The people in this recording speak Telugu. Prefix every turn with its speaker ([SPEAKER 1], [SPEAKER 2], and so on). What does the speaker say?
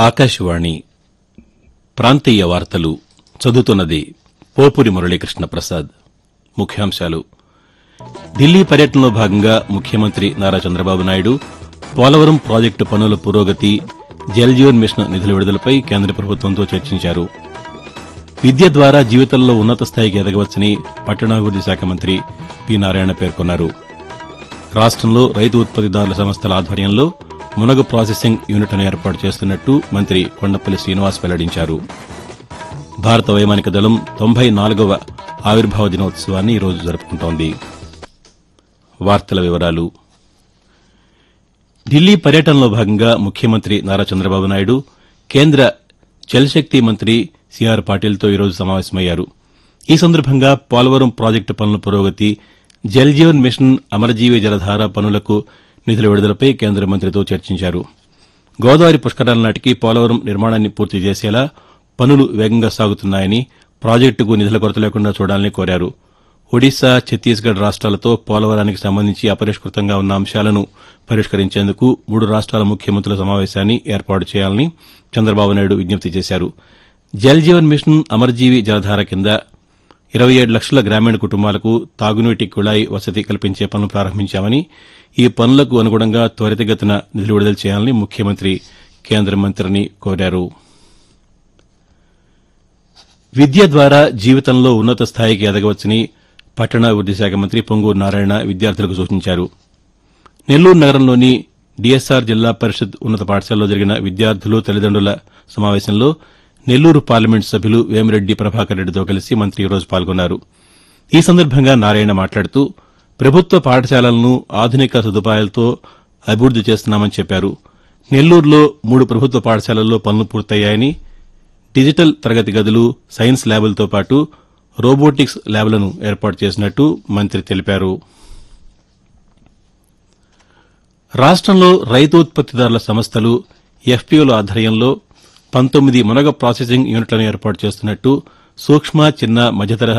[SPEAKER 1] ఆకాశవాణి ప్రాంతీయ వార్తలు చదువుతున్నది పోపురి మురళీకృష్ణ ప్రసాద్. ముఖ్యాంశాలు. ఢిల్లీ పర్యటనలో భాగంగా ముఖ్యమంత్రి నారా చంద్రబాబు నాయుడు పోలవరం ప్రాజెక్టు పనుల పురోగతి, జల్ జీవన్ మిషన్ నిధుల విడుదలపై కేంద్ర ప్రభుత్వంతో చర్చించారు. విద్య ద్వారా జీవితంలో ఉన్నత స్థాయికి ఎదగవచ్చని పట్టణాభివృద్ది శాఖ మంత్రి పి నారాయణ పేర్కొన్నారు. రాష్టంలో రైతు ఉత్పత్తిదారుల సంస్థల ఆధ్వర్యంలో మునగ ప్రాసెసింగ్ యూనిట్ను ఏర్పాటు చేస్తున్నట్టు మంత్రి కొండపల్లి శ్రీనివాస్ వెల్లడించారు. భారత వైమానిక దళం 94వ ఆవిర్భావ దినోత్సవాన్ని ఈరోజు జరుపుకుంటోంది. వార్తల వివరాలు. ఢిల్లీ పర్యటనలో భాగంగా ముఖ్యమంత్రి నారా చంద్రబాబు నాయుడు కేంద్ర జలశక్తి మంత్రి సిఆర్ పాటిల్తో ఈరోజు సమావేశమయ్యారు. ఈ సందర్భంగా పోలవరం ప్రాజెక్టు పనుల పురోగతి, జల్ జీవన్ మిషన్ అమరజీవి జలధార పనులకు నిధుల విడుదలపై కేంద్ర మంత్రితో చర్చించారు. గోదావరి పుష్కరాల నాటికి పోలవరం నిర్మాణాన్ని పూర్తి చేసేలా పనులు వేగంగా సాగుతున్నాయని, ప్రాజెక్టుకు నిధుల కొరత లేకుండా చూడాలని కోరారు. ఒడిశా, ఛత్తీస్గఢ్ రాష్ట్రాలతో పోలవరానికి సంబంధించి అపరిష్కృతంగా ఉన్న అంశాలను పరిష్కరించేందుకు 3 రాష్ట్రాల ముఖ్యమంత్రుల సమావేశాన్ని ఏర్పాటు చేయాలని చంద్రబాబు నాయుడు విజ్ఞప్తి చేశారు. జల్ జీవన్ మిషన్ అమరజీవి జలధార కింద 27 లక్షల గ్రామీణ కుటుంబాలకు తాగునీటి కుళాయి వసతి కల్పించే పనులు ప్రారంభించామని, ఈ పనులకు అనుగుణంగా త్వరితగతిన నిధులు విడుదల చేయాలని ముఖ్యమంత్రి కేంద్ర మంత్రిని కోరారు. విద్య ద్వారా జీవితంలో ఉన్నత స్థాయికి ఎదగవచ్చని పట్టణాభివృద్ది శాఖ మంత్రి పొంగూరు నారాయణ విద్యార్థులకు సూచించారు. నెల్లూరు నగరంలోని డీఎస్ఆర్ జిల్లా పరిషత్ ఉన్నత పాఠశాలలో జరిగిన విద్యార్థులు, తల్లిదండ్రుల సమావేశంలో నెల్లూరు పార్లమెంటు సభ్యులు వేమిరెడ్డి ప్రభాకర్ రెడ్డితో కలిసి మంత్రి ఈరోజు పాల్గొన్నారు. ఈ సందర్భంగా నారాయణ మాట్లాడుతూ ప్రభుత్వ పాఠశాలలను ఆధునిక సదుపాయాలతో అభివృద్ది చేస్తున్నామని చెప్పారు. నెల్లూరులో 3 ప్రభుత్వ పాఠశాలల్లో పనులు పూర్తయ్యాయని, డిజిటల్ తరగతి గదులు, సైన్స్ ల్యాబులతో పాటు రోబోటిక్స్ ల్యాబ్లను ఏర్పాటు చేసినట్టు మంత్రి తెలిపారు. రాష్టంలో రైతు ఉత్పత్తిదారుల సంస్థలు, ఎఫ్పీఓల ఆధ్వర్యంలో 19 మునగ ప్రాసెసింగ్ యూనిట్లను ఏర్పాటు చేస్తున్నట్టు సూక్ష్మ, చిన్న, మధ్యతరహా